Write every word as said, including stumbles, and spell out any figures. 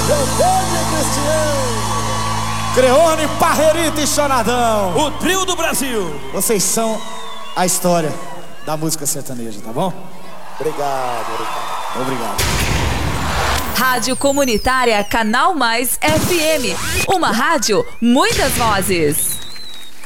Creone, Parrerita e Choradão. O trio do Brasil. Vocês são a história da música sertaneja, tá bom? Obrigado, obrigado. Obrigado. Rádio Comunitária Canal Mais F M. Uma rádio, muitas vozes.